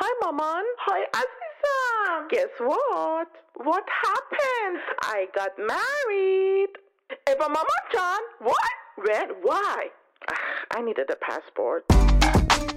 Hi, Maman. Hi, Aziza. Guess what? What happened? I got married. Eva Mama Chan. What? When? Why? I needed a passport.